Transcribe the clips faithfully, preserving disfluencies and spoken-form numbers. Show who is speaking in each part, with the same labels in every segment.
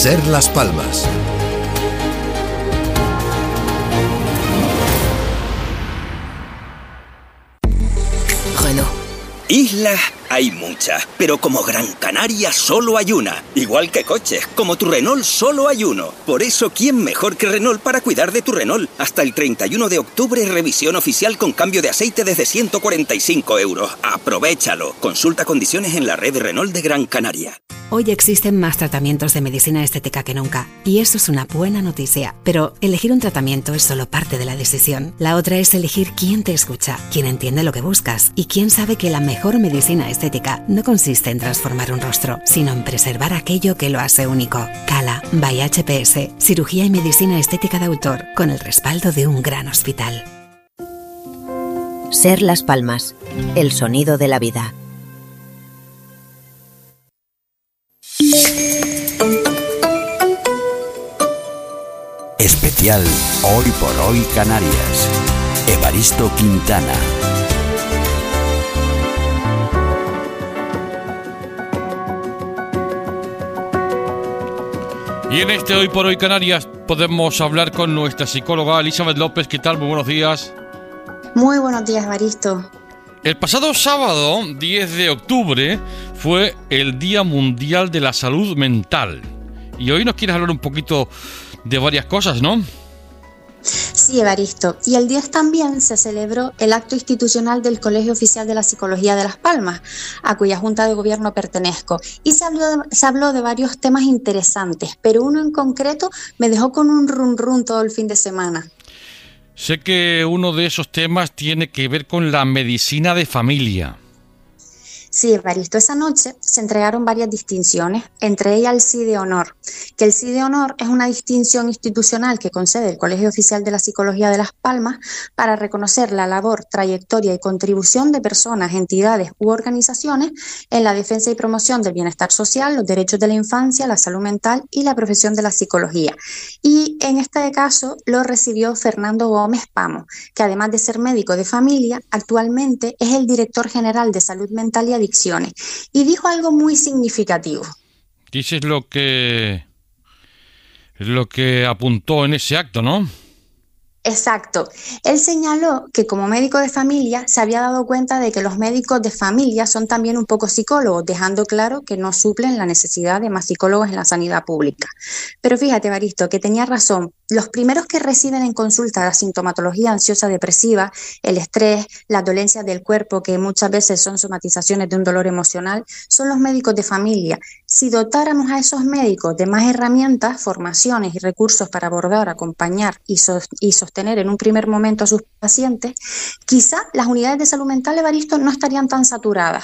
Speaker 1: Ser Las Palmas.
Speaker 2: Renault.
Speaker 3: Islas hay muchas, pero como Gran Canaria solo hay una. Igual que coches, como tu Renault solo hay uno. Por eso, ¿quién mejor que Renault para cuidar de tu Renault? Hasta el treinta y uno de octubre, revisión oficial con cambio de aceite desde ciento cuarenta y cinco euros. ¡Aprovéchalo! Consulta condiciones en la red Renault de Gran Canaria.
Speaker 2: Hoy existen más tratamientos de medicina estética que nunca, y eso es una buena noticia. Pero elegir un tratamiento es solo parte de la decisión. La otra es elegir quién te escucha, quién entiende lo que buscas y quién sabe que la mejor medicina estética no consiste en transformar un rostro, sino en preservar aquello que lo hace único. Cala by H P S, cirugía y medicina estética de autor, con el respaldo de un gran hospital.
Speaker 4: Ser Las Palmas, el sonido de la vida.
Speaker 5: Especial Hoy por Hoy Canarias. Evaristo Quintana.
Speaker 6: Y en este Hoy por Hoy Canarias podemos hablar con nuestra psicóloga Elizabeth López. ¿Qué tal? Muy buenos días.
Speaker 7: Muy buenos días, Evaristo.
Speaker 6: El pasado sábado, diez de octubre, fue el Día Mundial de la Salud Mental. Y hoy nos quieres hablar un poquito de varias cosas, ¿no?
Speaker 7: Sí, Evaristo. Y el diez también se celebró el acto institucional del Colegio Oficial de la Psicología de Las Palmas, a cuya Junta de Gobierno pertenezco. Y se habló de, se habló de varios temas interesantes, pero uno en concreto me dejó con un run run todo el fin de semana.
Speaker 6: Sé que uno de esos temas tiene que ver con la medicina de familia.
Speaker 7: Sí, Evaristo, esa noche se entregaron varias distinciones, entre ellas el Sí de Honor, que el Sí de Honor es una distinción institucional que concede el Colegio Oficial de la Psicología de Las Palmas para reconocer la labor, trayectoria y contribución de personas, entidades u organizaciones en la defensa y promoción del bienestar social, los derechos de la infancia, la salud mental y la profesión de la psicología. Y en este caso lo recibió Fernando Gómez Pamo, que además de ser médico de familia, actualmente es el director general de Salud Mental y Adicciones. Y dijo algo muy significativo.
Speaker 6: Dices lo que lo que apuntó en ese acto, ¿no?
Speaker 7: Exacto. Él señaló que como médico de familia se había dado cuenta de que los médicos de familia son también un poco psicólogos, dejando claro que no suplen la necesidad de más psicólogos en la sanidad pública. Pero fíjate, Evaristo, que tenía razón. Los primeros que reciben en consulta la sintomatología ansiosa depresiva, el estrés, las dolencias del cuerpo, que muchas veces son somatizaciones de un dolor emocional, son los médicos de familia. Si dotáramos a esos médicos de más herramientas, formaciones y recursos para abordar, acompañar y, so- y sostener en un primer momento a sus pacientes, quizá las unidades de salud mental, Evaristo, no estarían tan saturadas.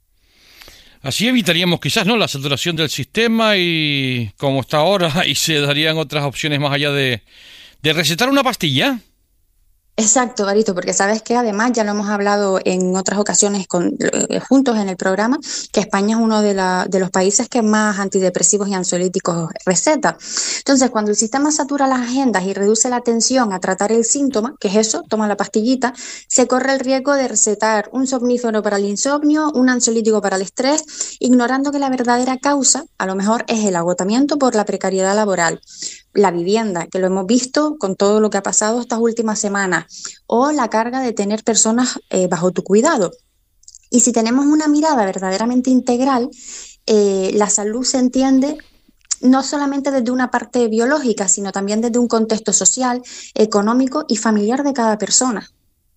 Speaker 6: Así evitaríamos quizás, ¿no?, la saturación del sistema y como está ahora, y se darían otras opciones más allá de, de recetar una pastilla.
Speaker 7: Exacto, Evaristo, porque sabes que además ya lo hemos hablado en otras ocasiones con, eh, juntos en el programa, que España es uno de, la, de los países que más antidepresivos y ansiolíticos receta. Entonces, cuando el sistema satura las agendas y reduce la atención a tratar el síntoma, que es eso, toma la pastillita, se corre el riesgo de recetar un somnífero para el insomnio, un ansiolítico para el estrés, ignorando que la verdadera causa a lo mejor es el agotamiento por la precariedad laboral, la vivienda, que lo hemos visto con todo lo que ha pasado estas últimas semanas, o la carga de tener personas eh, bajo tu cuidado. Y si tenemos una mirada verdaderamente integral, eh, la salud se entiende no solamente desde una parte biológica, sino también desde un contexto social, económico y familiar de cada persona.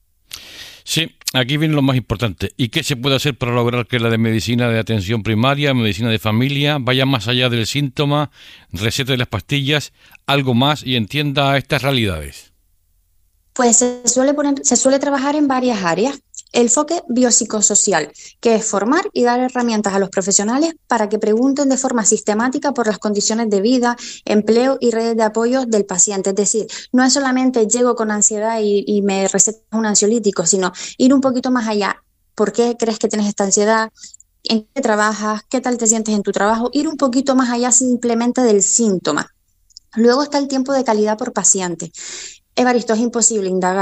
Speaker 6: Sí, aquí viene lo más importante. ¿Y qué se puede hacer para lograr que la de medicina de atención primaria, medicina de familia, vaya más allá del síntoma, receta de las pastillas, algo más y entienda estas realidades?
Speaker 7: Pues se suele poner, se suele trabajar en varias áreas. El enfoque biopsicosocial, que es formar y dar herramientas a los profesionales para que pregunten de forma sistemática por las condiciones de vida, empleo y redes de apoyo del paciente. Es decir, no es solamente llego con ansiedad y, y me recetas un ansiolítico, sino ir un poquito más allá. ¿Por qué crees que tienes esta ansiedad? ¿En qué trabajas? ¿Qué tal te sientes en tu trabajo? Ir un poquito más allá simplemente del síntoma. Luego está el tiempo de calidad por paciente. Evaristo, es imposible indagar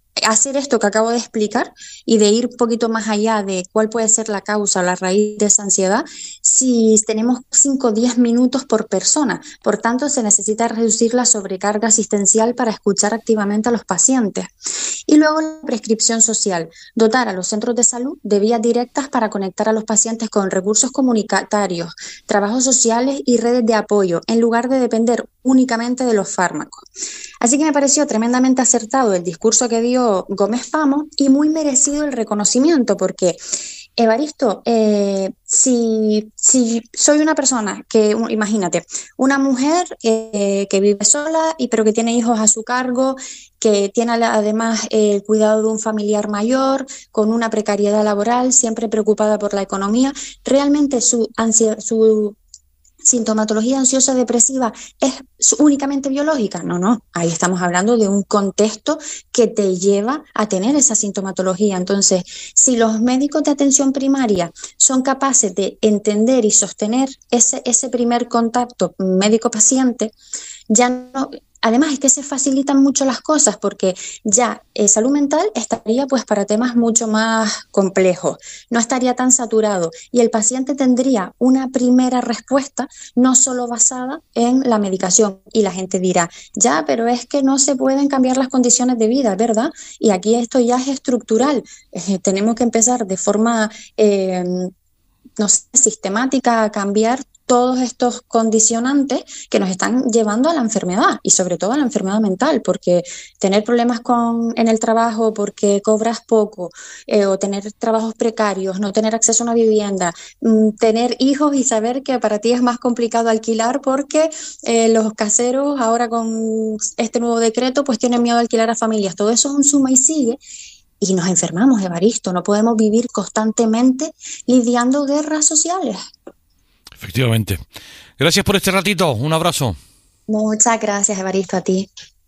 Speaker 7: hacer esto que acabo de explicar y de ir un poquito más allá de cuál puede ser la causa, la raíz de esa ansiedad, si tenemos cinco o diez minutos por persona. Por tanto, se necesita reducir la sobrecarga asistencial para escuchar activamente a los pacientes. Y luego la prescripción social, dotar a los centros de salud de vías directas para conectar a los pacientes con recursos comunitarios, trabajos sociales y redes de apoyo, en lugar de depender únicamente de los fármacos. Así que me pareció tremendamente acertado el discurso que dio Gómez Famo y muy merecido el reconocimiento, porque Evaristo, eh, si, si soy una persona que, imagínate, una mujer eh, que vive sola y pero que tiene hijos a su cargo, que tiene además el eh, cuidado de un familiar mayor, con una precariedad laboral, siempre preocupada por la economía, realmente su ansiedad, su sintomatología ansiosa depresiva es únicamente biológica. No, no, ahí estamos hablando de un contexto que te lleva a tener esa sintomatología. Entonces, si los médicos de atención primaria son capaces de entender y sostener ese, ese primer contacto médico-paciente, ya no... Además es que se facilitan mucho las cosas porque ya eh, salud mental estaría pues para temas mucho más complejos, no estaría tan saturado y el paciente tendría una primera respuesta no solo basada en la medicación y la gente dirá, ya, pero es que no se pueden cambiar las condiciones de vida, ¿verdad? Y aquí esto ya es estructural, eh, tenemos que empezar de forma eh, no sé, sistemática a cambiar todos estos condicionantes que nos están llevando a la enfermedad y sobre todo a la enfermedad mental, porque tener problemas con, en el trabajo porque cobras poco eh, o tener trabajos precarios, no tener acceso a una vivienda, mmm, tener hijos y saber que para ti es más complicado alquilar porque eh, los caseros ahora con este nuevo decreto pues tienen miedo a alquilar a familias, todo eso es un suma y sigue. Y nos enfermamos, Evaristo, no podemos vivir constantemente lidiando guerras sociales.
Speaker 6: Efectivamente. Gracias por este ratito. Un abrazo.
Speaker 7: Muchas gracias, Evaristo, a ti.